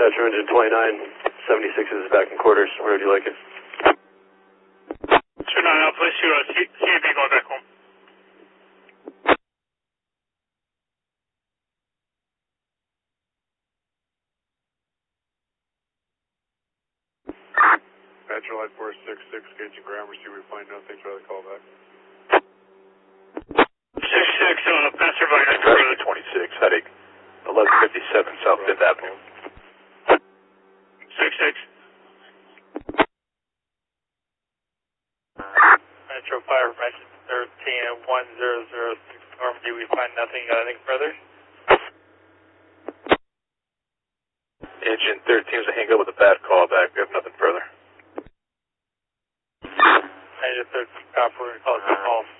Dispatcher engine 2976 is back in quarters. Where would you like it? 29, I'll place you CAB going back home. Dispatcher Light 466, gauging Gramercy, we find nothing, try to call back. 66, passer by Dispatcher 26, heading 1157 South 5th Avenue. 66. Metro Fire Mention 13 at 1006 Normandy, we find nothing. Got anything further? Engine 13 is a hang up with a bad callback. We have nothing further. Engine 13, copper, call